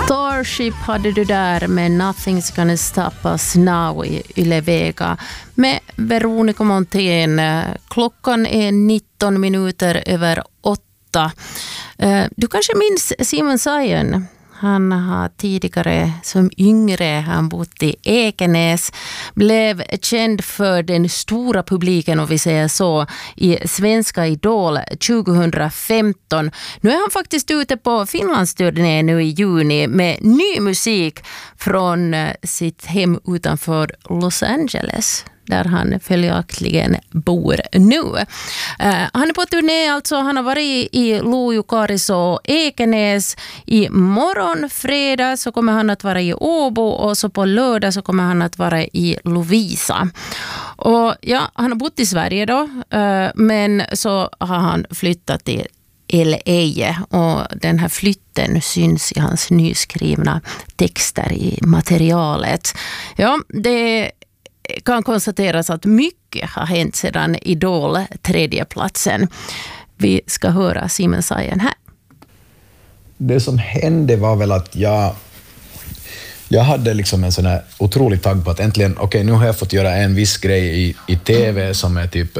Starship hade du där med Nothing's Gonna Stop Us Now i Yle Vega med Veronica Montén. Klockan är 19 minuter över 8. Du kanske minns Simon Sajen. Han har tidigare som yngre, han bott i Ekenäs, blev känd för den stora publiken, om vi säger så, i Svenska Idol 2015. Nu är han faktiskt ute på Finlandsturné nu i juni med ny musik från sitt hem utanför Los Angeles, där han följaktligen bor nu. Han är på turné, alltså han har varit i Lojo, Karis och Ekenäs. I morgon, fredag, så kommer han att vara i Åbo och så på lördag så kommer han att vara i Lovisa. Och ja, han har bott i Sverige då, men så har han flyttat till LA och den här flytten syns i hans nyskrivna texter i materialet. Ja, det kan konstateras att mycket har hänt sedan Idol 3:e platsen. Vi ska höra Simon Sajen här. Det som hände var väl att jag hade liksom en sån här otrolig tagg på att äntligen, okej, nu har jag fått göra en viss grej i TV som är typ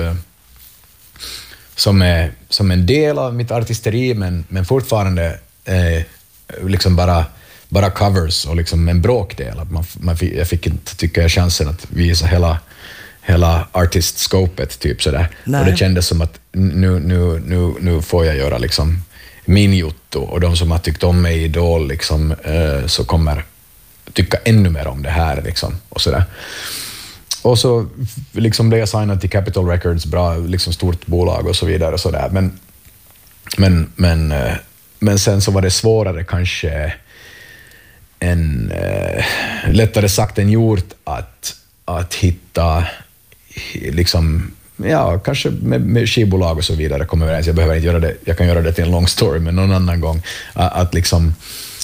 som en del av mitt artisteri, men fortfarande liksom bara covers och liksom en bråkdel. Jag fick inte, tycker jag, chansen att visa hela artist-scopet typ sådär. Nej. Och det kändes som att nu får jag göra liksom min jotto, och de som har tyckt om mig i Idol liksom, så kommer tycka ännu mer om det här liksom, och sådär. Och så liksom blev jag signad till Capitol Records, bra liksom stort bolag och så vidare och sådär. Men sen så var det svårare kanske lättare sagt än gjort att hitta liksom, ja, kanske med skivbolag och så vidare kommer överens. Jag behöver inte göra det, jag kan göra det till en lång story, men någon annan gång att liksom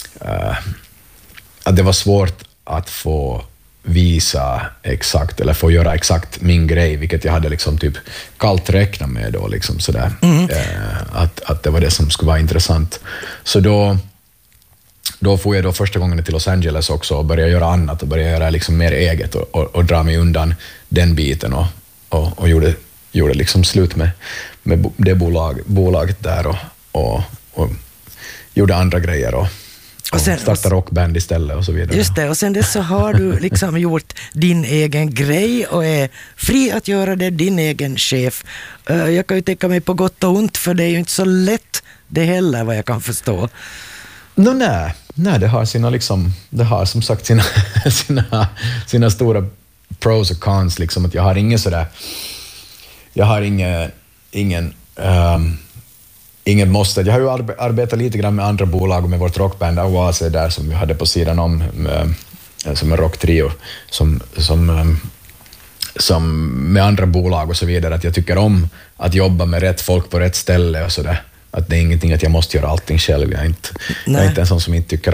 att det var svårt att få visa exakt eller få göra exakt min grej, vilket jag hade liksom typ kallt räknat med då liksom sådär. Att det var det som skulle vara intressant. Så då får jag då första gången till Los Angeles också och börja göra annat och börja göra liksom mer eget och dra mig undan den biten och gjorde liksom slut med det bolaget där och gjorde andra grejer och starta rockband istället och så vidare. Just det, och sen dess så har du liksom gjort din egen grej och är fri att göra det, din egen chef. Jag kan ju tänka mig på gott och ont, för det är ju inte så lätt det heller, vad jag kan förstå. Nej, det har sina liksom, det har som sagt sina stora pros och cons liksom, att jag har ingen måste. Jag har ju arbetat lite grann med andra bolag och med vårt rockband Oase där som vi hade på sidan om som en rocktrio som med andra bolag och så vidare, att jag tycker om att jobba med rätt folk på rätt ställe och så där. Att det är ingenting att jag måste göra allting själv. Jag är inte en sån som inte tycker